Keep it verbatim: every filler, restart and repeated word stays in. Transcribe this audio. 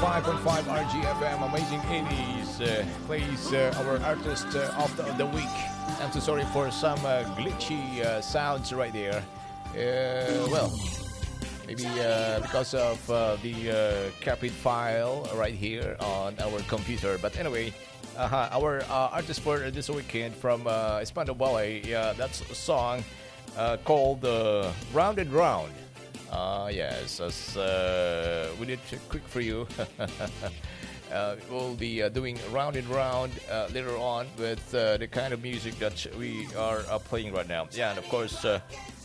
five point five R G F M, Amazing eighties, uh, plays uh, our artist uh, of the, the week. I'm so sorry for some uh, glitchy uh, sounds right there. Uh, well, maybe uh, because of uh, the uh, capit file right here on our computer. But anyway, uh-huh, our uh, artist for this weekend from uh, Espando Ballet, uh, that's a song uh, called uh, Round and Round. Uh, yes, as uh, we did quick for you. uh, we'll be uh, doing round and round uh, later on with uh, the kind of music that we are uh, playing right now. Yeah, and of course, uh,